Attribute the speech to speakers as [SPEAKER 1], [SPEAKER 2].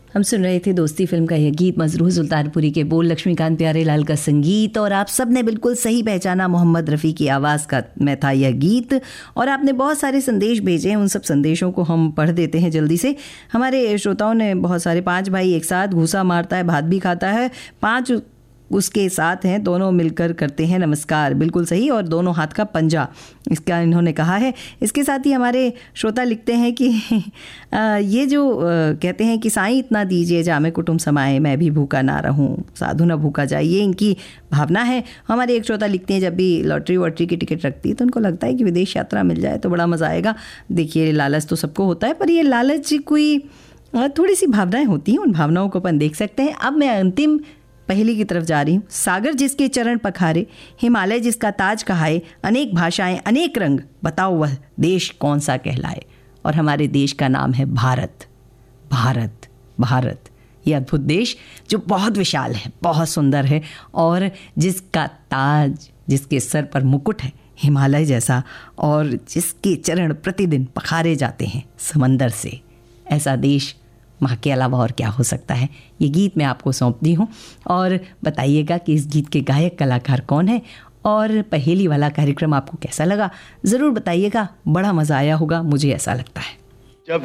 [SPEAKER 1] हम सुन रहे थे दोस्ती फिल्म का यह गीत, मजरूह सुल्तानपुरी के बोल, लक्ष्मीकांत प्यारेलाल का संगीत, और आप सब ने बिल्कुल सही पहचाना, मोहम्मद रफ़ी की आवाज़ का में था यह गीत। और आपने बहुत सारे संदेश भेजे हैं, उन सब संदेशों को हम पढ़ देते हैं जल्दी से। हमारे श्रोताओं ने बहुत सारे, 5 भाई एक साथ घूसा मारता है भात भी खाता है, 5 उसके साथ हैं, दोनों मिलकर करते हैं नमस्कार, बिल्कुल सही, और दोनों हाथ का पंजा, इसका इन्होंने कहा है। इसके साथ ही हमारे श्रोता लिखते हैं कि ये जो कहते हैं कि साईं इतना दीजिए जामे कुटुम समाए, मैं भी भूखा ना रहूं, साधु ना भूखा जाए, ये इनकी भावना है। हमारे एक श्रोता लिखते हैं जब भी लॉटरी वॉटरी की टिकट रखती है तो उनको लगता है कि विदेश यात्रा मिल जाए तो बड़ा मज़ा आएगा। देखिए, लालच तो सबको होता है, पर ये लालच कोई थोड़ी सी भावनाएँ होती हैं, उन भावनाओं को अपन देख सकते हैं। अब मैं अंतिम पहली की तरफ जा रही हूँ। सागर जिसके चरण पखारे, हिमालय जिसका ताज कहाए, अनेक भाषाएं अनेक रंग, बताओ वह देश कौन सा कहलाए। और हमारे देश का नाम है भारत। भारत, भारत, ये अद्भुत देश जो बहुत विशाल है, बहुत सुंदर है, और जिसका ताज, जिसके सर पर मुकुट है हिमालय जैसा, और जिसके चरण प्रतिदिन पखारे जाते हैं समंदर से, ऐसा देश माँ के अलावा और क्या हो सकता है। ये गीत मैं आपको सौंपती हूँ, और बताइएगा कि इस गीत के गायक कलाकार कौन है, और पहेली वाला कार्यक्रम आपको कैसा लगा ज़रूर बताइएगा। बड़ा मज़ा आया होगा, मुझे ऐसा लगता है।